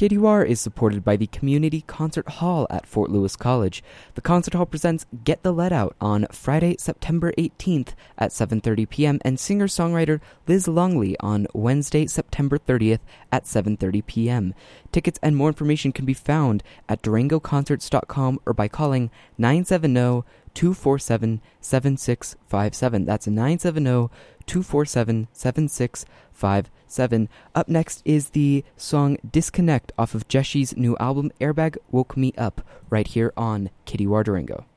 KDUR is supported by the Community Concert Hall at Fort Lewis College. The Concert Hall presents Get the Let Out on Friday, September 18th at 7:30 p.m. and singer-songwriter Liz Longley on Wednesday, September 30th at 7:30 p.m. Tickets and more information can be found at durangoconcerts.com or by calling 970-247-7657. That's 970-247-7657. Up next is the song Disconnect off of Jeshi's new album Airbag Woke Me Up, right here on KDUR Durango.